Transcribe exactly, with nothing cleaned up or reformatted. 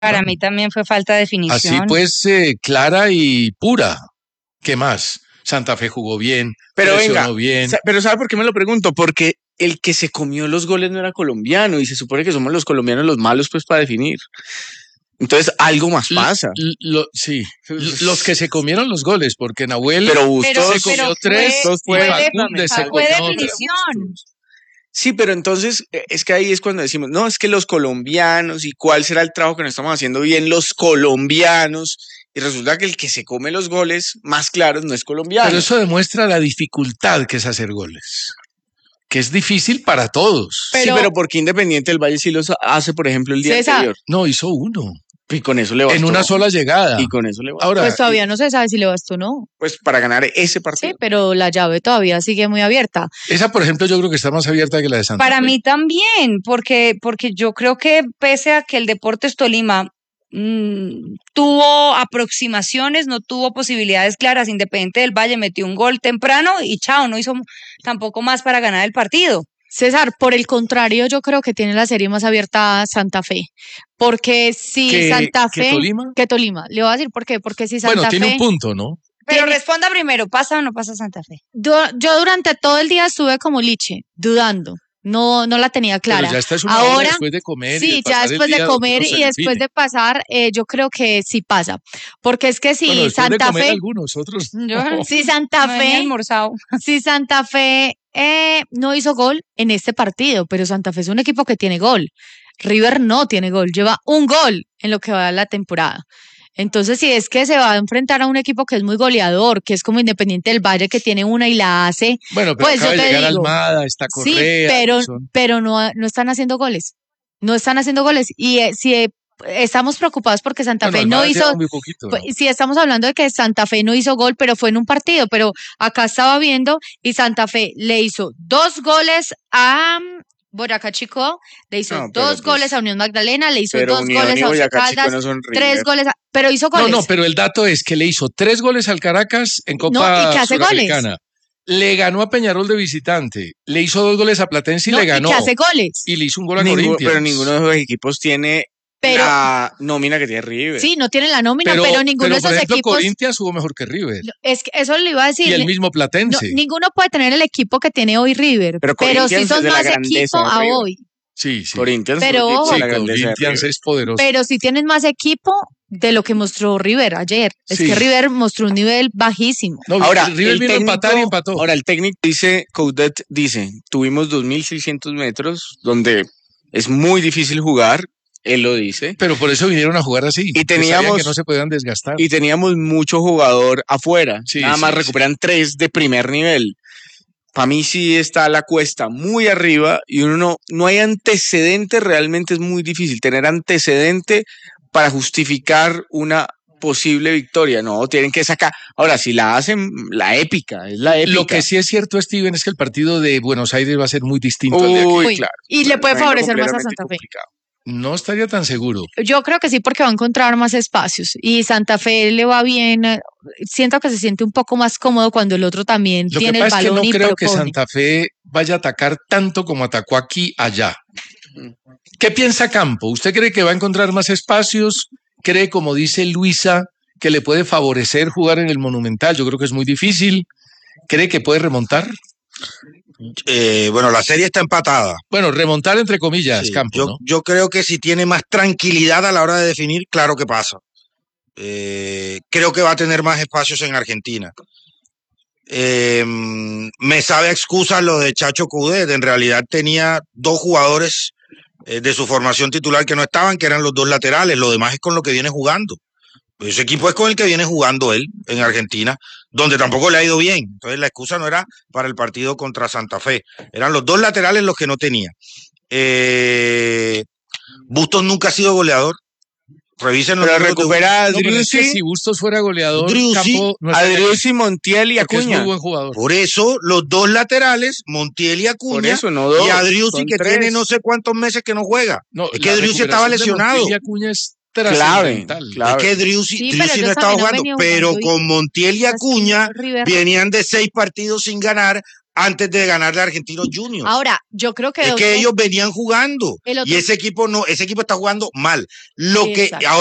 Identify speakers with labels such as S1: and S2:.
S1: Para mí también fue falta de definición.
S2: Así pues, eh, clara y pura. ¿Qué más? Santa Fe jugó bien,
S3: pero venga,
S2: bien.
S3: Pero ¿sabe por qué me lo pregunto? Porque el que se comió los goles no era colombiano y se supone que somos los colombianos los malos pues para definir. Entonces algo más pasa.
S2: L lo, sí, los que se comieron los goles, porque Nahuel
S3: pero Bustos
S2: se comió
S1: pero
S2: tres,
S1: fue,
S2: fue,
S1: fue,
S2: Fagundes se
S1: fue
S2: comió
S1: definición.
S3: Sí, pero entonces es que ahí es cuando decimos, no, es que los colombianos y cuál será el trabajo que nos estamos haciendo bien los colombianos. Y resulta que el que se come los goles más claros no es colombiano.
S2: Pero eso demuestra la dificultad que es hacer goles, que es difícil para todos.
S3: Pero, sí, pero porque Independiente del Valle sí los hace, por ejemplo, el día
S1: César.
S3: anterior.
S2: No, hizo uno.
S3: Y con eso le bastó.
S2: En una sola llegada.
S3: Y con eso le bastó.
S2: Ahora,
S4: pues todavía no se sabe si le bastó o no.
S3: Pues para ganar ese partido.
S4: Sí, pero la llave todavía sigue muy abierta.
S2: Esa, por ejemplo, yo creo que está más abierta que la de Santa
S1: Para
S2: Fe.
S1: mí también, porque, porque yo creo que pese a que el Deportes Tolima mmm, tuvo aproximaciones, no tuvo posibilidades claras, Independiente del Valle metió un gol temprano y chao, no hizo tampoco más para ganar el partido.
S4: César, por el contrario, yo creo que tiene la serie más abierta Santa Fe. Porque si
S2: ¿Que,
S4: Santa Fe...
S2: ¿Que Tolima?
S4: Que Tolima. Le voy a decir por qué. Porque si Santa
S2: bueno, tiene
S4: Fe...
S2: un punto, ¿no?
S1: Pero
S4: tiene...
S1: responda primero, ¿pasa o no pasa Santa Fe?
S4: Yo, yo durante todo el día estuve como liche, dudando. No, no la tenía clara.
S2: Pero ya está es una
S4: Ahora,
S2: hora después de comer.
S4: Sí,
S2: y de
S4: ya después de comer y después
S2: define.
S4: de pasar, eh, yo creo que sí pasa. Porque es que si
S2: bueno,
S4: Santa
S2: de comer
S4: Fe.
S2: Algunos, otros.
S1: Yo,
S4: si Santa
S1: no
S4: Fe.
S1: almorzado.
S4: Si Santa Fe eh, no hizo gol en este partido, pero Santa Fe es un equipo que tiene gol. River no tiene gol, lleva un gol en lo que va de la temporada. Entonces, si es que se va a enfrentar a un equipo que es muy goleador, que es como Independiente del Valle, que tiene una y la hace,
S2: bueno, pero
S4: pues
S2: acaba
S4: yo te
S2: de llegar
S4: digo,
S2: Almada, está Correa,
S4: sí, pero,
S2: son...
S4: pero no, no están haciendo goles. No están haciendo goles. Y eh, si eh, estamos preocupados porque Santa
S2: bueno,
S4: Fe
S2: Almada
S4: no hizo,
S2: muy poquito, ¿no?
S4: pues, si estamos hablando de que Santa Fe no hizo gol, pero fue en un partido, pero acá estaba viendo y Santa Fe le hizo dos goles a Boyacá Chico, le hizo
S3: no,
S4: dos
S3: pues,
S4: goles a Unión Magdalena, le hizo dos
S3: Unión
S4: goles a Once Caldas,
S3: no
S4: tres goles, a, pero hizo goles.
S2: No, no, pero el dato es que le hizo tres goles al Caracas en Copa
S4: no, ¿y qué hace
S2: Suramericana.
S4: Goles?
S2: Le ganó a Peñarol de visitante, le hizo dos goles a Platense y
S4: no,
S2: le ganó.
S4: ¿y qué hace goles?
S2: Y le hizo un gol a
S3: Ningún,
S2: Corinthians.
S3: Pero ninguno de esos equipos tiene pero, la nómina que tiene River.
S4: Sí, no tiene la nómina, pero, pero ninguno
S2: pero,
S4: de esos
S2: por ejemplo,
S4: equipos.
S2: Corinthians jugó mejor que River.
S4: Es que eso le iba a decir.
S2: Y el mismo Platense.
S4: No, ninguno puede tener el equipo que tiene hoy River, pero, pero sí son más equipo a hoy.
S2: Sí, sí.
S3: Corinthians,
S4: pero
S2: sí, Corinthians es poderoso.
S4: Pero sí tienen más equipo de lo que mostró River ayer. Es sí. que River mostró un nivel bajísimo.
S2: No, ahora, River vino a empatar y empató.
S3: Ahora, el técnico dice, Coudet dice, tuvimos dos mil seiscientos metros, donde es muy difícil jugar, él lo dice.
S2: Pero por eso vinieron a jugar así.
S3: Y teníamos
S2: que no se podían desgastar.
S3: Y teníamos mucho jugador afuera.
S2: Sí,
S3: Nada
S2: sí,
S3: más
S2: sí.
S3: recuperan tres de primer nivel. Para mí sí está la cuesta muy arriba y uno no, no hay antecedente, realmente es muy difícil tener antecedente para justificar una posible victoria, no, tienen que sacar, ahora si la hacen, la épica, es la épica.
S2: Lo que sí es cierto, Steven, es que el partido de Buenos Aires va a ser muy distinto
S3: Uy,
S2: al de aquí.
S4: Uy,
S3: claro.
S4: Y le puede favorecer más a Santa Fe.
S3: Complicado.
S2: No estaría tan seguro.
S4: Yo creo que sí, porque va a encontrar más espacios y Santa Fe le va bien. Siento que se siente un poco más cómodo cuando el otro también
S2: Lo
S4: tiene
S2: que
S4: el
S2: pasa
S4: balón
S2: es que no
S4: y
S2: creo
S4: propone.
S2: que Santa Fe vaya a atacar tanto como atacó aquí allá. ¿Qué piensa Campo? ¿Usted cree que va a encontrar más espacios? ¿Cree, como dice Luisa, que le puede favorecer jugar en el Monumental? Yo creo que es muy difícil. ¿Cree que puede remontar?
S5: Eh, bueno, la serie está empatada.
S2: Bueno, remontar entre comillas,
S5: Sí,
S2: Campo,
S5: yo,
S2: ¿no?
S5: yo creo que si tiene más tranquilidad a la hora de definir, claro que pasa. Eh, creo que va a tener más espacios en Argentina. Eh, me sabe a excusa lo de Chacho Coudet. En realidad tenía dos jugadores eh, de su formación titular que no estaban, que eran los dos laterales. Lo demás es con lo que viene jugando. Ese equipo es con el que viene jugando él en Argentina, donde tampoco le ha ido bien. Entonces la excusa no era para el partido contra Santa Fe. Eran los dos laterales los que no tenía. Eh, Bustos nunca ha sido goleador. Revisen los
S3: Pero recupera a
S2: No, pero es que
S3: Driussi,
S2: si Bustos fuera goleador,
S5: Driussi,
S2: Campo no
S3: a
S2: estaría aquí,
S3: Driussi, Montiel y
S2: porque es
S3: Acuña.
S2: muy buen jugador.
S5: Por eso, los dos laterales, Montiel y Acuña,
S3: Por eso, no dos,
S5: y a Driussi
S3: son
S5: que
S3: tres.
S5: tiene no sé cuántos meses que no juega.
S2: No,
S5: es que
S2: la
S5: Driussi estaba
S2: recuperación de
S5: lesionado.
S2: Montiel y Acuña es
S3: Clave,
S2: trascendental.
S3: clave.
S5: Es que Driussi,
S4: Sí,
S5: Driussi
S4: pero
S5: no
S4: ellos
S5: estaba
S4: también han
S5: jugando,
S4: venido
S5: pero
S4: jugando y-
S5: con Montiel y
S4: Así,
S5: Acuña
S4: River-
S5: venían de seis partidos sin ganar, antes de ganarle a Argentinos Juniors.
S4: Ahora, yo creo que...
S5: es
S4: dos-
S5: que ellos venían jugando
S4: el otro-
S5: y ese equipo no, ese equipo está jugando mal. Lo que
S4: Exacto.